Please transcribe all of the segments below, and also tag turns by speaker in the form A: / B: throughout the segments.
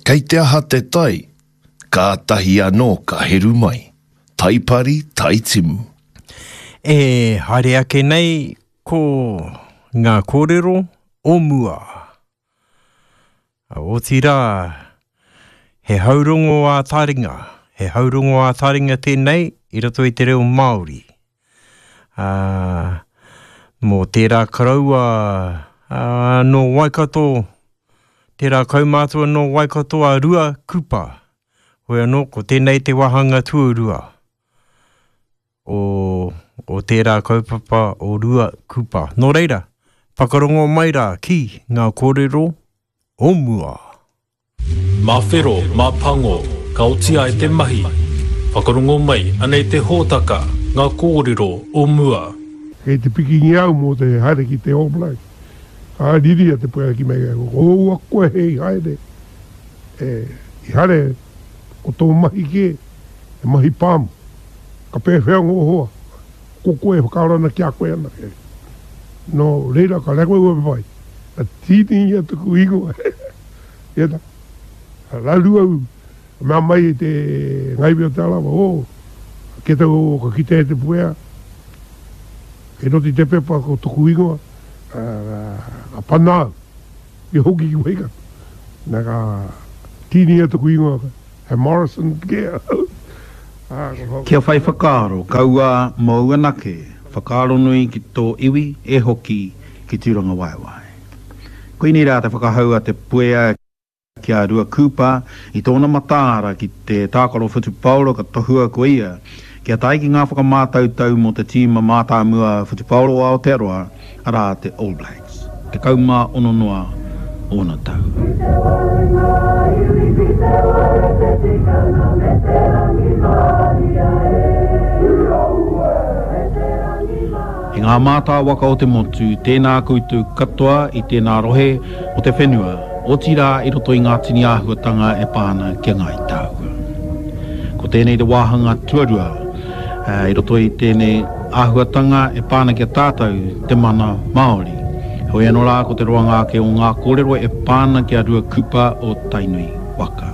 A: Kei te aha te tai, ka tahi anō ka heru mai, taipari taitimu.
B: Haere ake nei ko ngā kōrero o mua. O tira, he haurongo a taringa. He haurongo a taringa tēnei, I roto I te reo Māori. Mō tērā karaua no Waikato, tērā kaumātua no Waikato a Rua Kupa. Hoi anō, ko tēnei te wahanga tuarua. O tērā kaupapa o Rua Kupa. Nō reira, whakarongo mai rā ki ngā kōrero o mua.
C: Mā whero, mā pango, ka otia e te mahi. Whakarongo mai, anei te hōtaka, ngā kōrero o mua.
D: Kei te pikingi au mō te haere ki te All Blacks. Ka riria te puea ki mei kako. O koe hei haere. I haere o tō mahi ke, e mahi pāmu. Ka pēr whiango hoa. Ko koe whakaurana kia koe ana. No reira ka leko ua pai. A tini ia tuku ingoa. Ieta. Lalu au. Mea mai te ngaiwi o te alawa. Ke tau ka kite te puea. Ke noti te pepa ko tuku ingoa. A panau. I hoki ki weika. Nā ka tini ia tuku ingoa. He Morrison kia.
E: Kia whai whakaaro, kaua mauanake, whakaaro nui ki tō iwi e hoki ki tūranga waiwai. Koini rā te whakahaua te puea kia Rua Kupa I tōna mataara ki te tākaro Whutu Paulo ka tohua ko ia, kia taiki ngā whakamātautau mo te tīma mātāmua Whutu Paulo a Aotearoa, arā te All Blacks. Te kaumā ono noa ona tau. I ngā mātā waka o te motu, tēnā koutou katoa I tēnā rohe o te whenua, o tira I roto I ngā tini āhuatanga e pāna kia ngā I tāua. Ko tēnei te wāhanga tuarua, I roto I tēnei āhuatanga e pāna kia tātou te mana Māori. Hoi anō rā ko te roanga ke o ngā kōrero e pāna kia Rua Kupa o Tainui Waka.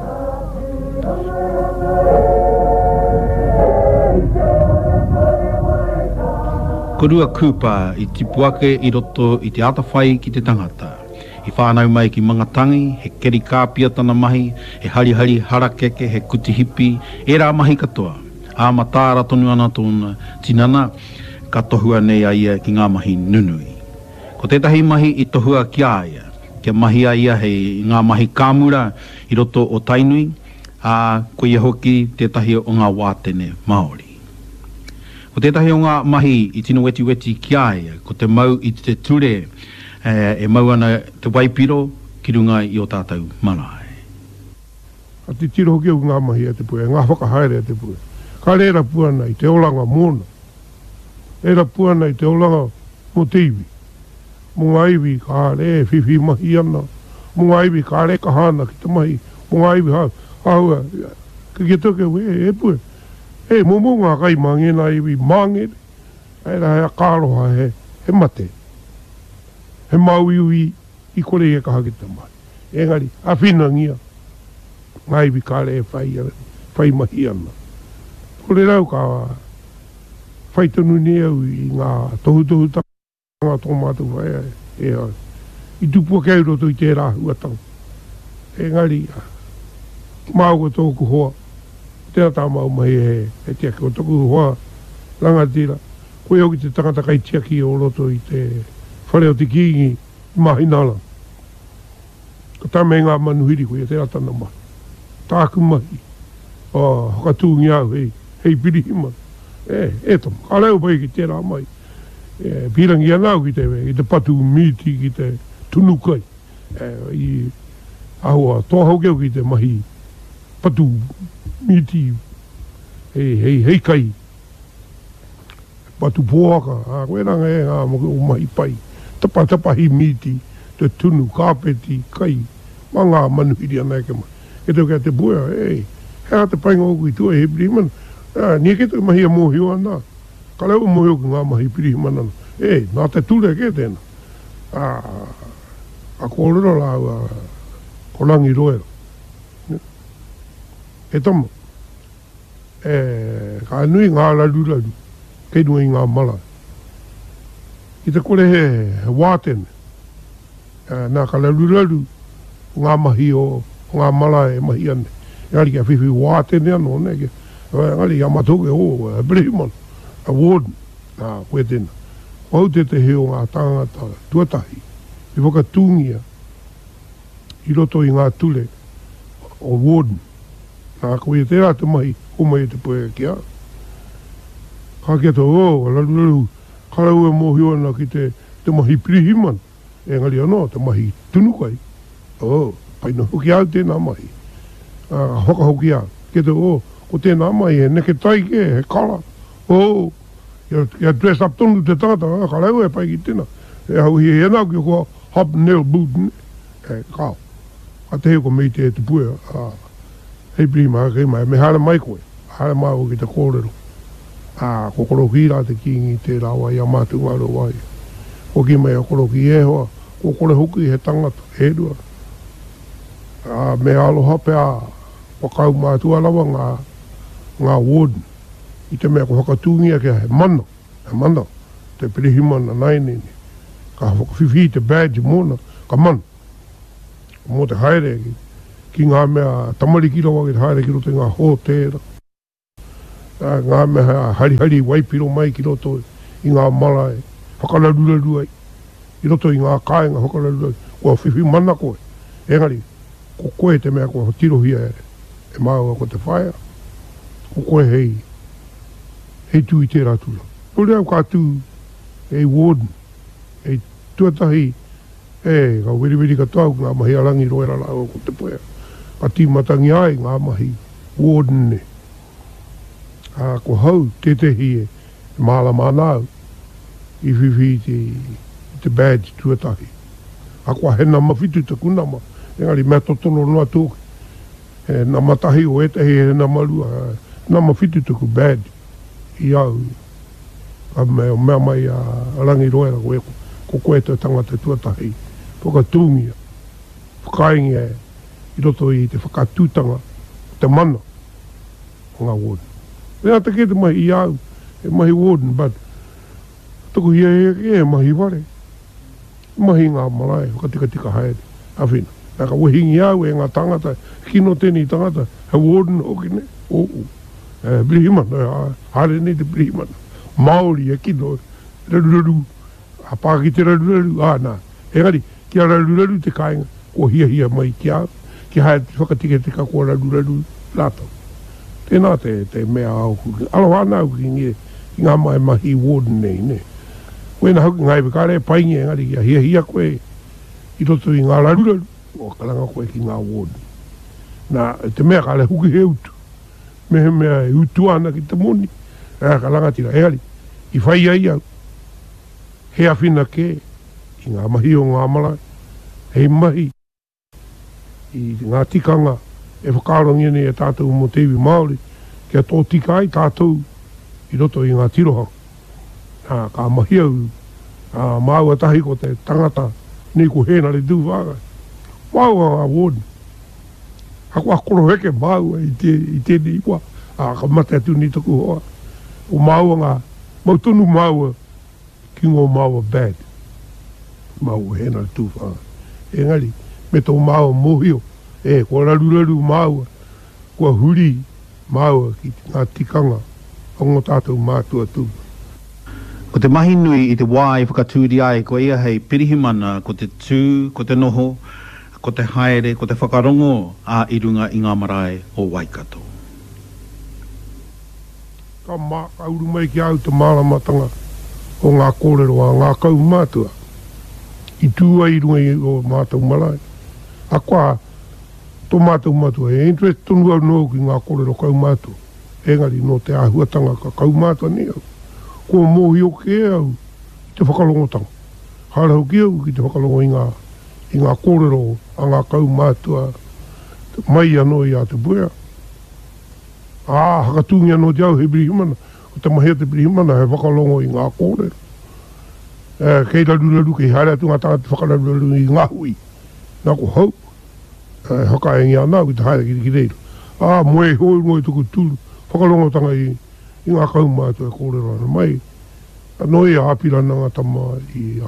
E: Ko Rua Kupa I tipuake I roto I te atawhai ki te tangata. I whānau mai ki mangatangi, he keri kāpia tana mahi, he harihari harakeke, he kutihipi, e rā mahi katoa. Āma tāra tonu ana tōna tinana, ka tohua nei a ia ki ngā mahi nunui. Ko tētahi mahi I tohua kia ia, kia mahi a ia hei ngā mahi kāmura I roto o Tainui, ko ia hoki tētahi o ngā wātene Māori. Ko tētahi o ngā mahi I tino weti weti kia ia, ko te mau I te ture, e mau ana te waipiro ki runga I o tātou marae.
D: A te tiro hoki au ngā mahi a te pue, ngā whakahaere a te pue. Ka reira puana I te olanga mōna. Reira puana I te olanga mo te iwi. Mo ngā iwi ka re whiwhi mahi ana. Mo ngā iwi ka re ka hana ki te mahi. Mo ngā iwi haua. Ka kia toke e pue. E mo ngā kai mangena iwi mangere. E ra hea kāroha he mate. He mau iwi I kore e ka hake te mai. Engari, a whinangia. Ngā iwi ka re whai mahi ana. Kore rau ka whaitanu ne au I ngā tohu ngā tō mātou whai e ai. I tupua kei roto I te rā huatang. Engari, māua tōku hoa. Tēnā tā mau mai e tiaki o tōku hoa rangatira. Koe au ki te tangata kai tiaki o roto I te whare o te kiingi mahi nala. Ka tā mei ngā manuhiri koe tēnā tāna mahi. Tāku mahi. Hakatūngi au hei pirihima. E tom, ka reo pai ki tērā mai. Pirangi anau ki te patu miti ki te tunukai. I ahua tohau keu ki te mahi patu miti. Hei kai. Patu poaka. Koe ranga e ngā o mahi pai. Tapa hi miti. Te tunu, kāpeti, kai. Ma ngā manuhiri anai ke mai. E tau kia te buea. Hea te painga oku I tua he piriman. Nia ke te mahi a mohio ana. Ka leo mohio ki ngā mahi piriman ana. Nā te ture ke tēnā. A kōrero rāu ko rangi roera. e tamo. Ka nui ngā lalu, kei nui ngā mala. I te kore he wātene. Nā ka lalu, ngā mahi o ngā mala e mahi ane. Ngari kia whiwhi wātene ano, ne, ngari ia matoke o, Brehman, a warden, nā koe tēnā. Wau te heo ngā tangata tuatahi, i whakatūngia, i roto i ngā tule, o warden. Nā koe tērā te mahi, o mai te poe kia. Ka kia tō, lalu, karau e mōhio ana ki te mahi Brehman, e ngari anō, te mahi tunukai. Paina hoki au tēnā mahi. Hoka hoki au. Kia tō, ko tēnā mai e neke taike, he kala. Ia dress up tonu te tangata, ka rau e pai ki tēnā. E hau hi e nau ki ko hobnail boot, e kao. A te heo ko mei te pue, hei prima, kei mai, me hara mai koe. Hara mai o ki te kōrero. Ko koro hira te kingi te rawa, ia mātu ngaro wai. Ko ki mai a koro ki e hoa, ko kore hoki he tangata, he rua. Me aloha pe wakau mātu alawa ngā warden. I te mea ko whakatūngia kia he mana, te Brehman nainene. Ka whakawhiwhi te badge mōna, ka mana. Mō te haere ki ngā mea tamari kira wake te haere ki roto ngā hōtēra. Ngā mea hari waipiro mai ki roto i ngā marae, whakalaru ai. I roto i ngā kāinga whakalaru ai, kua whiwhi mana koe. Engari, ko koe te mea kua tirohia ere. E māua ko te whaia. Ko koe hei tū i tērā tūra. Pore au kātū hei warden, hei tuatahi, ka weri ka tau ngā mahi arangi roera lao ko te poea. Ka tīmatangi ai ngā mahi warden ne. Ko hau tetehi e māla mānau i whiwhi te badge tuatahi. Ko hena mawhitu te kunama, engari mea totolo noa tōki. Nā matahi o etahi e nā malua, nā mawhitu te ku badge. I au, mea mai a rangi roera ko koe te tangata tuatahi, whakatūngia, whakaingia i roto i te whakatūtanga, te mana, o ngā warden. Nea te ke te mahi i au, e mahi warden, but tuku hia e mahi ware, mahi ngā marae, whakatika haere, awhina. Nā ka wehingi au e ngā tangata, kino tēni tangata, he warden hoki ne, Brehman, hare nei te Brehman. Māori e kino, raru, a pāki te raru, nā. Engari, kia raru te kāinga, ko hia mai ki au, ki hae whakatike te ka ko raru lātau. Tēnā te mea au, aloha nā au ki ngā mai mahi warden nei, ne. Koe na hauki ngai wikare, paingi engari, kia hia koe, i roto i ngā raru, o kalanga koe ki ngā warden. Nā, te mea ka le huki he utu. Mea e utu ana ki te moni. Ka langa tira, eari, i whai ai au. He awhina ke, i ngā mahi o ngā mara, hei mahi, i ngā tikanga, e whakarongi ne e tātou mo tewi Māori, kia tō tika ai tātou, i roto i ngā tirohang. Ka mahi au, māua tahi ko te tangata, nei ko hēna le tūwhāgai. Māua ngā warden. Ako akoro heke māua i tēne iwa. Ka mate atu ni tuku hoa. O māua ngā, mautonu māua, ki ngō māua bad. Māua hena tūwha. Engari, me tō māua mohio. Kua raru māua. Kua huri māua ki ngā tikanga. O ngō tātou mātua tū.
E: Ko te mahi nui i te wāi whakatūri ai, ko ia hei pirihimana, ko te tū, ko te noho, ko te haere, ko te whakarongo a i runga i ngā marae o Waikato.
D: Ka auru mai ki au te māramatanga o ngā kōrero a ngā kau mātua. I tūa i runga i o mātou marae. A kua tō mātou mātua e interest tonu au nō ki ngā kōrero kau mātua. Engari no te āhuatanga ka kau mātua ni au. Ko mōhi o ke au i te whakalongotanga. Hārau ki au ki te whakalongo i ngā kōrero a ngā kau mātua mai anō i a te buea. Hakatūngi anō te au he Brehman, o te mahea te Brehman he whakalongo i ngā kōrero. Kei raru kei haere atu ngā tangata whakararu i ngā hui. Nā ko hau, haka e ngia nāu ki te haere ki reiro. moe hoi tuku tulu. Whakalongo tanga i ngā kaumātua e kōrero ana mai. Noi a apira na ngā tama i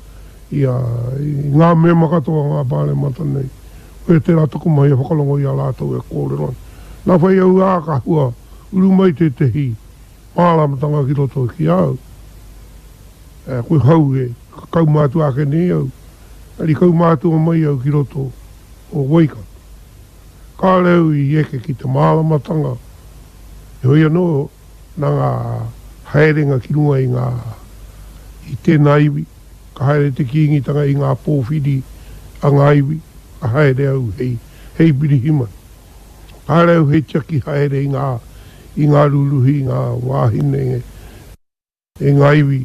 D: ngā mea makatoa ngā pāne mata nei. O e tērā tuku mai e whakalongo i a lātou e kōrero ana. Nā whai au ā ka hua, uru mai te tehi, mālamatanga ki roto ki au. Koe hau e, kaumātua ake nei au. Ari kaumātua mai au ki roto o Waikato. Ka leo i eke ki te mālamatanga. E hoi anō, nā ngā haerenga ki runga i tēnā iwi. Ka haere te kiingitanga i ngā pōwhiri a ngā iwi. Ka haere au hei birihima. Ka haere au hei tiaki haere i ngā ruluhi, i ngā wāhine, e ngā iwi.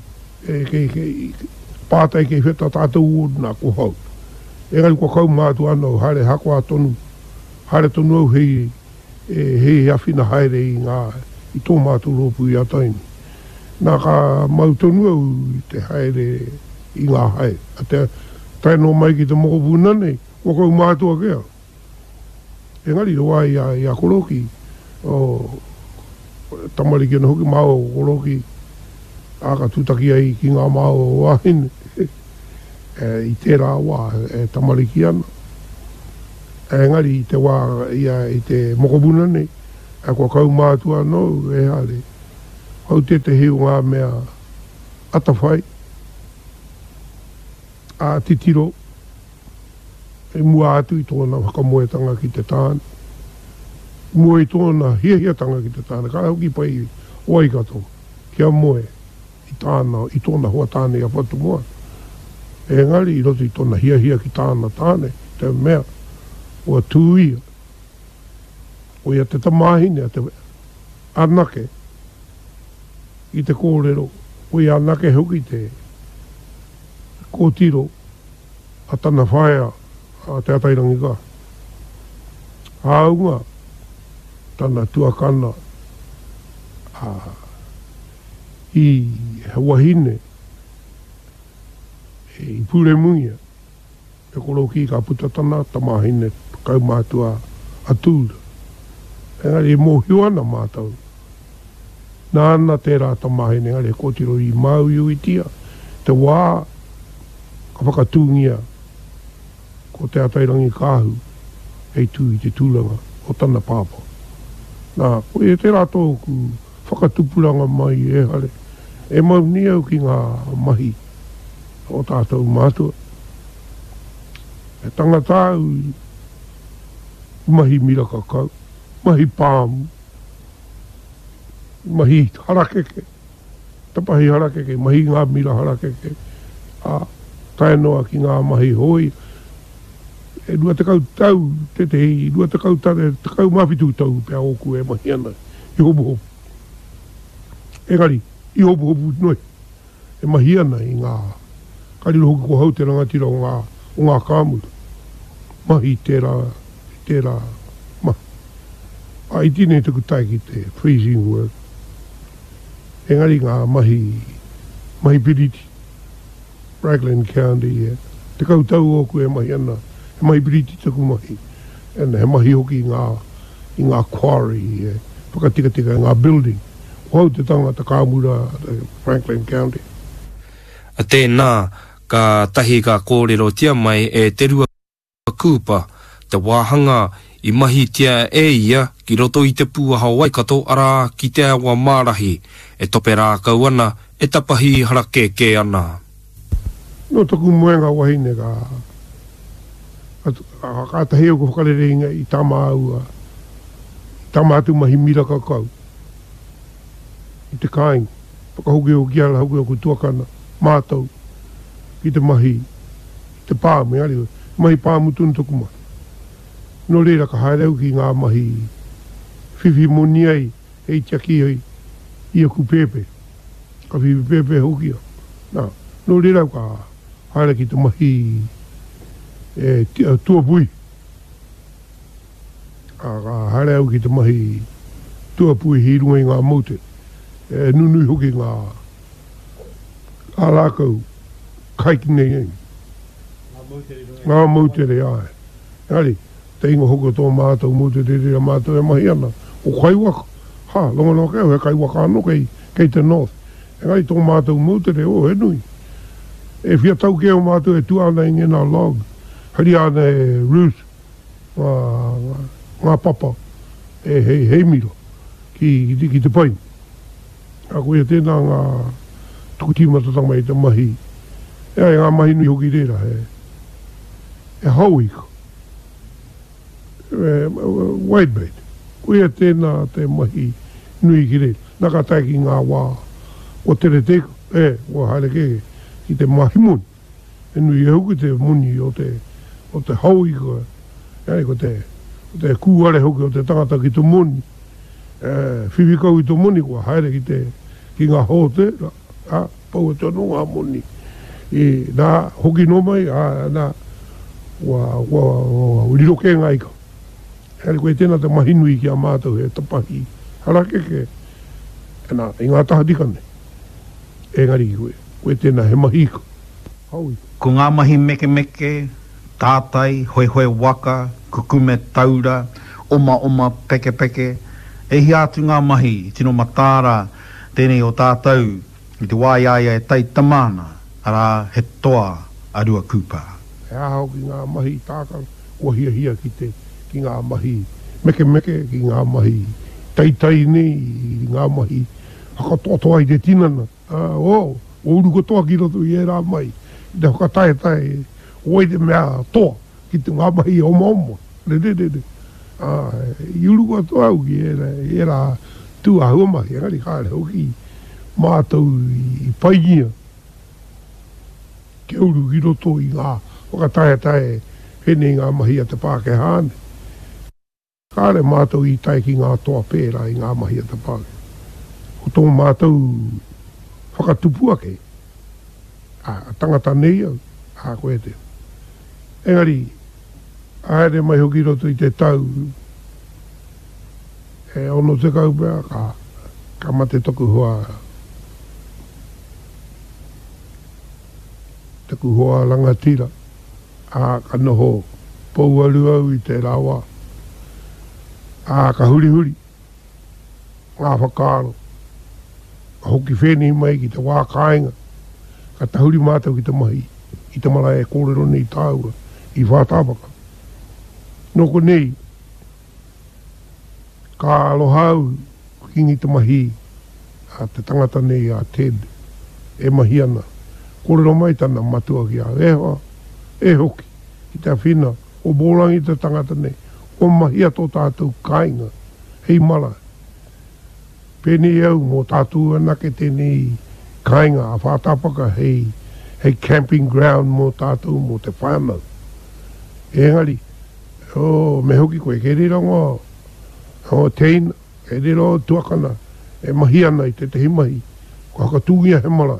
D: Pātai kei wheta tātou ūruna ko hau. E ngari kua kaumātu anau, haere hakoa tonu. Haere tonu au hei awhina haere i tō mātu rōpu i ataini. Nā ka mau tonu au i te haere i ngā hae. A te taino mai ki te mokopuna nei, wakau mātua kea. Engari roa i a koroki, tamariki ana hoki māo koroki, aka tūtaki ai ki ngā māo wāhine. I tērā wā e tamariki ana. Engari i te wā i te mokopuna nei, a kua kau mātua no e hale. Hau te hiu ngā mea atawhai, a titiro, e mua atu i tōna whakamoetanga ki te tāna. Mua i tōna hiahiatanga ki te tāna, ka hauki pai Waikato, kia moe i tāna, i tōna hoa tāne a whatu mua. E ngari i roto i tōna hiahia ki tāna tāne, te mea, o tūia. O ia te tamahine, te anake, i te kōrero, o ia anake hoki te kōtiro, a tana whaia, a te atairangi ka. Haunga, tana tuakana, i wahine, i pure mungia, e koroki ka putatana, tamahine, kaumātua atūra. Engari e mōhiwana mātau. Nāna tērā tamahine, engari e kōtiro i mau iuitia, te wā, ka whakatūngia, ko te atairangi kāhu, hei tū i te tūlanga, o tana pāpā. Nā, ko e tērā tōku whakatupuranga mai e hale, e mau ni au ki ngā mahi, o tātou mātua. E tangatāu, mahi mira kakau, mahi pāmu, mahi harakeke, tapahi harakeke, mahi ngā mira harakeke, tainoa ki ngā mahi hoi, e rua te kau tau, te hei, rua te kau tau, te kau mawhitu tau, pia oku e mahi ana, i hopu hopu. Engari, i hopu hopu noi, e mahi ana i ngā, kari hoki ko hau te rangatira o ngā kāmura. Mahi tērā, ai tine tuku tai ki te freezing work. Engari ngā mahi piriti, Franklin County, te kautau oku e mahi ana, e mahi piriti tuku mahi. E he mahi hoki i ngā quarry, whakatika ngā building. Hau te tangata kāmura, Franklin County.
F: A tēnā, ka tahi ka kōrero tia mai e te rua kūpa, te wāhanga i mahi tia e ia ki roto i te pūaha Waikato ara ki te awa mārahi e tope rākau ana e tapahi harakeke ana.
D: No taku moenga wahine ka tahi au ko whakareringa i tama aua, i tama atu mahi mira kakau. I te kāinga, whakahuki o kiala, huki o kutuakana, mātau, i te mahi, i te pāme, mahi pāmu tunu tuku mai. No reira ka haereu ki ngā mahi whiwhi moni ai, hei tiaki ai, i a kupepe. Ka whiwhi pepe hukia. Nā, no reira ka haere ki te mahi tuapui. Ka haereu ki te mahi tuapui hi runga i ngā mote. Nunui hoki ngā lākau kaikinei ai. Ngā moutere ai. Ngari, te ingo hoko tō mātou mo te te rea mātou e mahi ana. O kaiwaka. Ha, longa longa keo, he kaiwaka ano kei te north. E ngai tō mātou mo te re, o he nui. E whia tau keo mātou e tu ana i ngena log. Hari ana e Ruth, ngā papa, e hei miro, ki te pain. A koe e tēnā ngā tukutīmatatama i te mahi. E ai ngā mahi nui hoki reira, e hauika. Whitebait. Koe e tēnā te mahi nui ki reira. Naka tai ki ngā wā, o tere teko, o haere keke, ki te mahi muni. E nui e hoki te muni o te hauika. E ko te kūare hoki o te tangata ki te muni. Whiwhikau i te muni kua haere ki ngā hote, pau e tono ngā muni. Nā hoki no mai, nā riro ke ngā ika. Heri koe tēnā te mahinui ki a mātou he tapahi. Harakeke, i ngā taha dikane. Engari koe tēnā he mahika. Haui.
E: Ko ngā mahi meke meke, tātai, hoi hoi waka, kukume taura, oma peke peke, e hi atu ngā mahi, tino matāra, tēnei o tātou, i te waiaia e tai tamana, ara he toa arua kupa.
D: E ahau ki ngā mahi tākara, o hia ki ngā mahi meke, ki ngā mahi tai nei, ki ngā mahi hakatoa i te tinana. O uruko toa ki roto i e rā mai, i te hakatai, oi te mea toa, ki te ngā mahi oma. I uruko toa au ki e rā tua huamahi, engari kāre hoki mātou i paingia. Ke uru ki roto i ngā whakatae hene ngā mahi a te pāke hāne. Kāre mātou i tai ki ngā toa pērā i ngā mahi a te pāke. O tō mātou whakatupua ke. Tangata nei au, koe te. Engari, aere mai hoki roto i te tau, ono te kaupea, ka mate toku hoa langatira, ka noho pou au i te rawa, ka huri, ngā whakaaro, ka hoki whenei mai ki te wā kāinga, ka tahuri mātou ki te mahi, i te mara e kōrero nei tāua, i whātāpaka. Noko nei, ka alohau kingi te mahi, a te tangata nei a Ted, e mahi ana, kōrero mai tana matua ki a ewa, e hoki, i te whina, o bōrangi te tangata nei, o mahi ato tātou kāinga, hei mara. Pēnei au mō tātou anake tēnei kāinga a whātāpaka hei camping ground mō tātou mō te whānau. Engari, me hoki koe, ke rira ngā, teina, ke rira tuakana, e mahi ana i te himahi, ko haka tūngia he marai.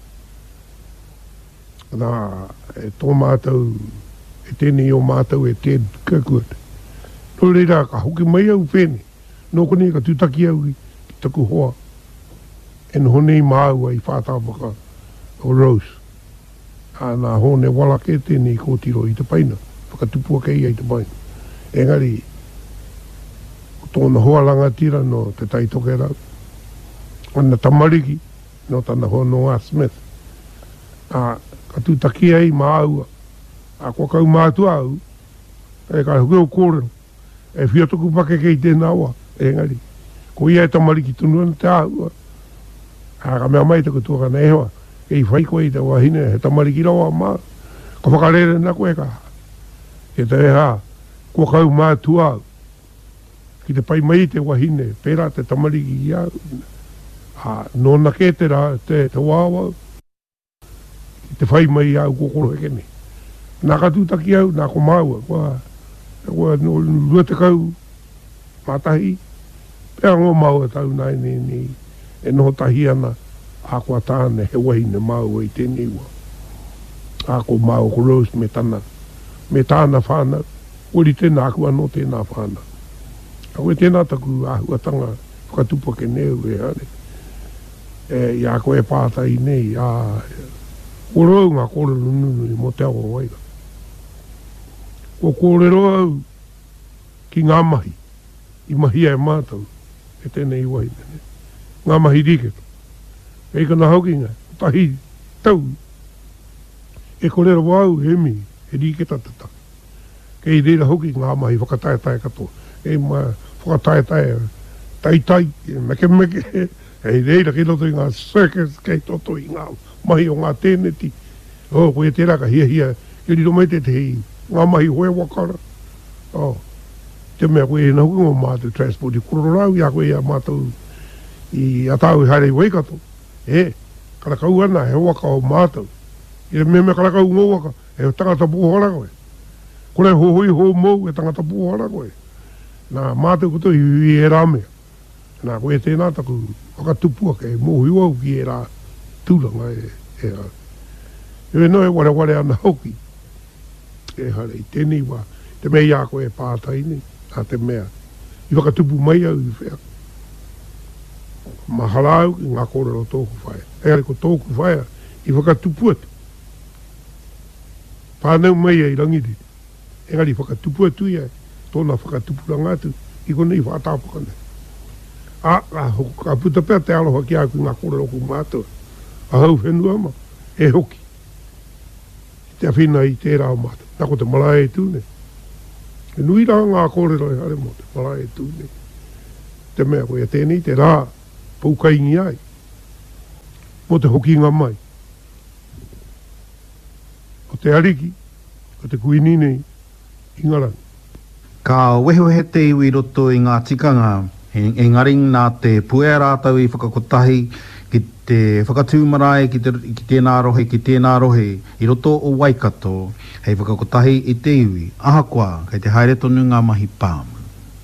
D: Nā, tō mātou, tēnei o mātou e Ted Kirkwood. Nō reira, ka hoki mai au whene, nō konei ka tūtaki au ki taku hoa, e no honei māua i whātāpaka o Rose. Nā hone wala ke tēnei kōtiro i te paina, whakatupua kei ai te paina. Engari, tōna hoa langatira no te taitoke rau. Ana tamariki, no tana hoa Noah Smith. Ka tūtaki ai māua, kua kau mātua au, e ka huke o kōrero, e whiatoku pake kei tēnā wa, engari. Ko ia e tamariki tunua na te āua. Ka mea mai taku tuaka na ewa. Kei whai koe i te wahine, he tamariki rawa mā. Ka whakarere na koe ka. Ke te eha, kua kau mātua au. Ki te pai mai te wahine, pērā te tamariki i au. Nō na ke te rā, te wāwa. Ki te whai mai au kōkoro hekene. Nā katūtaki au, nā ko māua. Kua lua te kau mātahi. Pea ngō maua tau nai ni e noho tahi ana a kua tāne he wahine maua i tēnei ua. A ko maua ko Rose me tāna whāna, ori tēnā aku anō tēnā whāna. A koe tēnā taku ahuatanga whakatupa ke neu e hane. I a koe pātai nei, o rau ngā kōrero nunu i mo te awa waiga. Ko kōrero au, ki ngā mahi. I mahi e mātou. E tēnei wai nene. Ngā mahi riketo. E ka na hokinga. Tahi tau. E korera wau he mi. E riketa tata. Kei reira hoki ngā mahi whakatae katoa. E ma whakatae. Tai. Meke. E reira ki roto i ngā circus. Kei toto i ngā mahi o ngā tēneti. O, koe te raka hia. Ke riro mai te hei. Ngā mahi hoe wakara. O. Te mea koe e nahu ngō mātou transport. I kororau i a koe i a mātou. I atau i haere i waikato. Karakau ana, he waka o mātou. I me karakau ngō waka. E tangata pūhora koe. Kore hohoi ho mou e tangata pūhora koe. Nā mātou kuto i e rāmea. Nā koe tēnā taku whakatupua ke mōhui wau ki e rā tūranga e a. E no e ware ana hoki. E hare i tēnei wā. Te mea ia koe e pātaini. Nā te mea. I whakatupu mai au i whea. Mahalau ki ngā kōrero tōku whaia. E hare ko tōku whaia. I whakatupu atu. Pānau mai ai rangiri. Engari whakatupu atu ia. Tōna whakatupu rangatu. I konei whātāpuka nei. Ka puta pēr te aloha ki aku ngā kōrero ku mātua. A hau whenua ma. E hoki. Te awhina i tērā o mātua. Nako te malae tūne. E nui rā ngā kōrero e hare mo te malae tūne. Te mea koe tēnei te rā. Poukaingi ai. Mo te hoki ngā mai. O te ariki. O te kuini nei. I ngarangi.
E: Ka wehohe te iwi roto i ngā tikanga. Engari nā te puea rātau i whakakotahi ki te whakatūmarae ki tēnā rohe, i roto o Waikato, hei whakakotahi i te iwi, ahakoa, kei te haere tonu ngā mahi pāmu.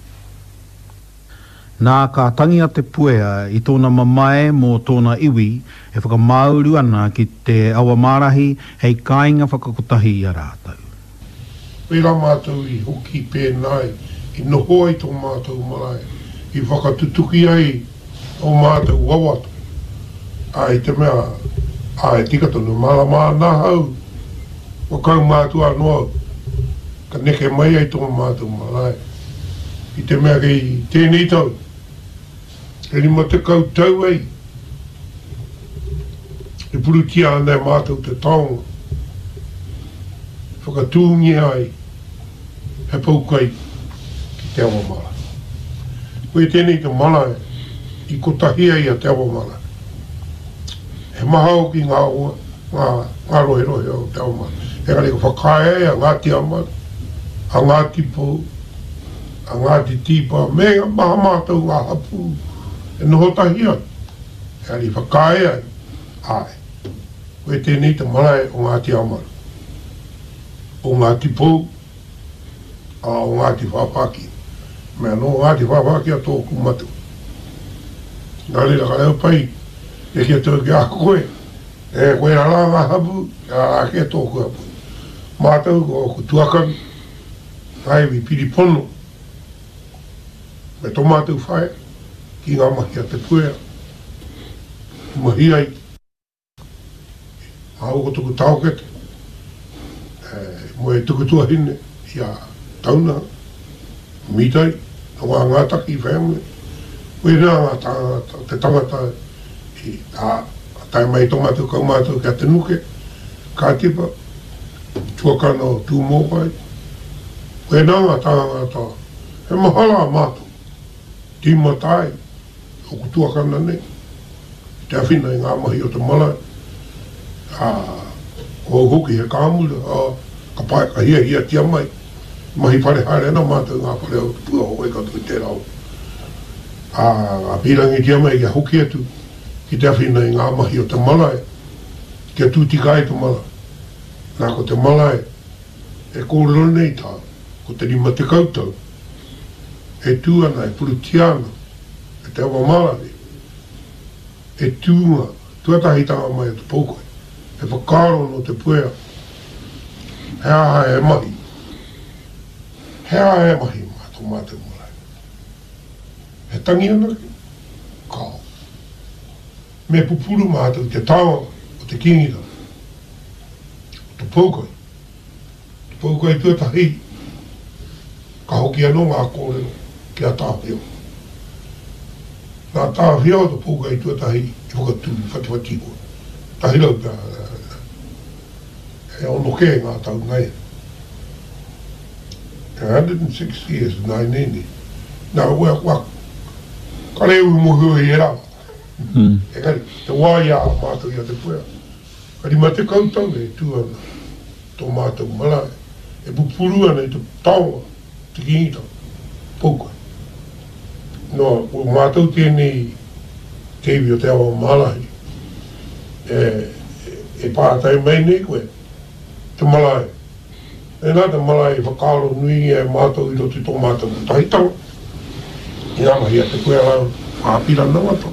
E: Nā ka tangia te puea i tōna mamae mō tōna iwi, e whakamauru ana ki te awa marahi, hei kāinga whakakotahi i a rātau.
D: Pera mātou i hoki pēnai, i noho ai tō mātou marae. I whakatutuki ai o mātou wawatu. Ai te mea, ai tikatonu, mā nā hau. Wakau mātou anoa, ka neke mai ai tō mātou marae. I te mea kei tēnei tau. E ni ma te kautau ai. E purutia anei mātou te taonga. Whakatūngi ai. He paukai ki te awa mara. Koe tēnei te malae, i kotahia i a te awa mara. He mahau ki ngā rohe o te awa mara. E kare ka whakae a ngā ti amara, a ngā tipo, a ngā ti tipa, me maha mātou ngā hapu, e noho tahia. E kare whakae ai, ai. Koe tēnei te malae o ngā ti amara. O ngā tipo, o ngā ti whapaki. Mea no ngāti whawhaki a tōku matu. Ngā reira ka reo pai, e kia tō ki a koe. E koe rā ngā hapu, e rā kia tōku hapu. Mātou ko ku tuakami, haiwi piri pono. Me tō mātou whae, ki ngā mahi a te puea. Mahi ai. Hau ko tuku taukete. Mo e tuku tuahine, i a tauna, mitai. Ngā ngātaki family. Koe rā te tangata i tai mai tō mātou kau mātou kia te nuke, kā tipa, tuakana o tū mōpai. Koe rā ngā tangata, he mahala mātou, tīma tai, o ku tuakana nei. Te awhina i ngā mahi o te malai. O hoki he kāmura, ka pai ka hia tia mai. Mahi whare haere na mātou ngā whare au pua o Waikato i te rau. A pirangi tia mai kia hoki atu ki te awhina i ngā mahi o te malai. Kia tūtika ai te malai. Nā ko te malai e kōrero nei tā, ko te rima te kautau. E tūana, e purutiana, e te awa malari. E tūnga, tuatahi tanga mai o te pōkoi. E whakaro no te puea. Hea e mahi. Hea e mahi mātou mulai. He tangi ana ki, kao. Me pupuru mātou te tawa o te kingira. O te pōkoi. Te pōkoi tuatahi. ka hoki anō ngā kōrero ki a tāwhio. Nā tāwhio to pūka i tuatahi i whakatū whatiwati koe. Tahi lau pia e ono ke ngā tau ngai. 106 years nai nene. Nā ua kwa ka reu i mohua i era. E kari, te wāia a mātou i a te puea. Kari ma te kautau e tuana tō mātou malai. E pupurua nei te taonga, te kingita, pouka. No, o mātou tēnei tevi o te awa malai. E pātai mai nei koe, te malai. E nā te malai whakaro nui e mātou i roto i tō mātou tahitanga. I ngā mahi a te koe lau āpira nangata.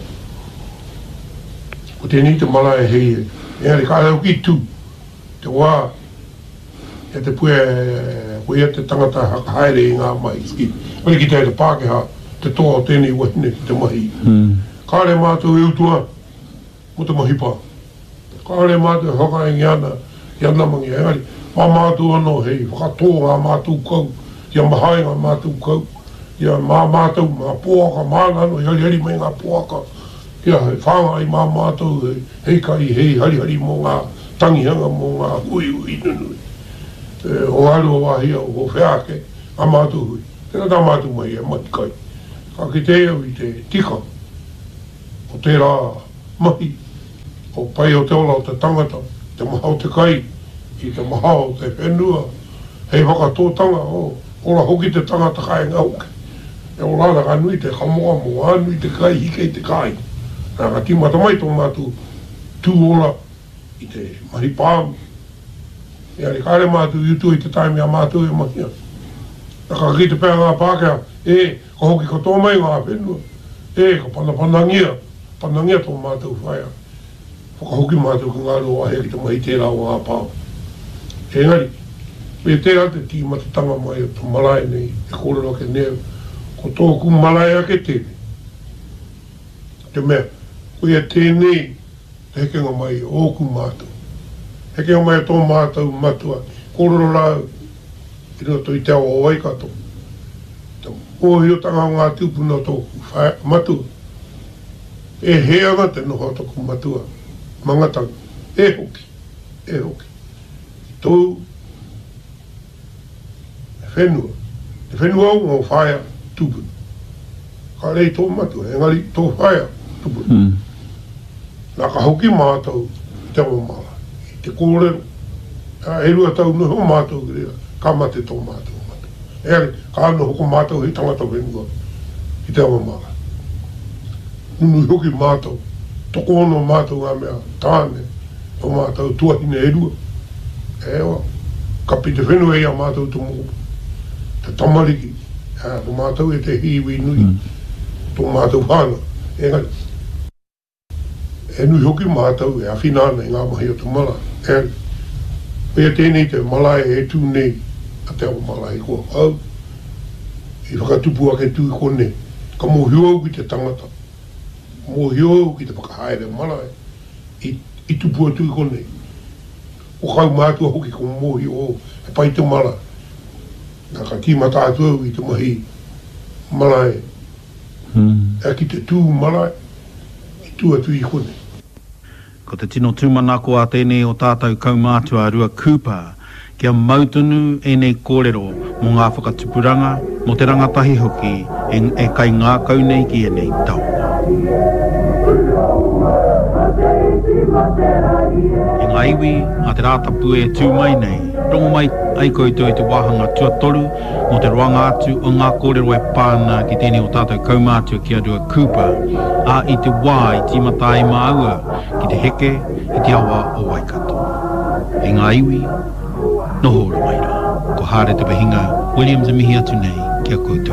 D: O tēnei te malai hei e ari ka rau ki tū, te wā, e te pue koe te tangata haere i ngā mai ski. Ole ki te Pākehā, te toa o tēnei wahine ki te mahi. Kāre mātou e utua, mo te mahi pā. Kāre mātou haka e ngiana, i ana mangi e ngari. Mā mātou anō hei, whakatō ngā mātou kau, ia mahai ngā mātou kau, ia mā mātou, mā pōaka, mā ngano, i hari mai ngā pōaka. Ia hei whanga i mā mātou, hei kai, hei hari mō ngā tangihanga, mō ngā hui nunui. O alu o wahia o whiake, a mātou hui. Tēnā tā mātou mai e matikai. Ka ki te au i te tika, o te rā mahi, o pai o te ola o te tangata, te maha o te kai, i te maha o te whenua, hei whakatōtanga o ora hoki te tangata kai ngauke. E o rāna ka nui te kamoa mo, anui te kai, hike i te kai. Nā ka timata mai tō mātou tū ora i te mahi pāmu. E ari kāre mātou i utu i te taimi a mātou e mahia. Nā ka ki te pēr ngā Pākehā, ka hoki ka tō mai ngā whenua. Ka panangia tō mātou whaia. Whaka hoki mātou ka ngā roa hea ki te mahi tērā o ngā pāu. Engari, me tērā te tīmatatanga mai o tō malai nei, e kōrero ke neo, ko tōku malai ake tēne. Te mea, ko ia tēnei, te hekenga mai ōku mātou. Hekenga mai tō mātou matua, kōrero rāu, i roto i te awa o Waikato. Te mōhiotanga o ngā tūpuna tōku matua. E heanga te noho tōku matua, mangatanga, e hoki. Tō whenua, te whenua o ngō whaia tūpuna. Ka rei tō matua, engari tō whaia tūpuna. Nā ka hoki mātou te awa mala, i te kōrero. E rua tau noho mātou rea, ka mate tō mātou. Engari, ka ano hoko mātou hei tangata whenua, i te awa mala. Nunu hoki mātou, toko ono mātou ngā mea tāne, o mātou tuahine e rua. Ewa, ka pite whenua e a mātou tō mō. Te tamariki, o mātou e te hiwi nui, tō mātou whāna. Engari, e nui hoki mātou e awhinana i ngā mahi o te mala. Engari, pēr tēnei te malai e tū nei, a te awa malai kua au. I whakatupu ake tū i kone, ka mōhio au ki te tangata. Mōhio au ki te whakahaere malai, i tupu atu i kone. O kau mātua hoki ko mōhio au, e pai te mala. Nā ka tīmata atu au i te mahi malai. E ki te tū malai, i tū atu i kone.
E: Ko te tino tūmanako a tēnei o tātou kaumātua Rua Cooper, kia mautunu e nei kōrero mō ngā whakatupuranga, mō te rangatahi hoki, e kai ngā kaunei ki e nei tau. E ngā iwi, a te rātapu e tū mai nei, rongo mai ai koutou i te wāhanga tuatoru, mō te roanga atu o ngā kōrero e pāna ki tēnei o tātou kaumātua ki a Rua Cooper, a i te wā i tīmata i māua, ki te heke i te awa o Waikato. E ngā iwi, noho ora mai rā, ko haere te pahinga, Williams e mihi atu nei, kia koutou.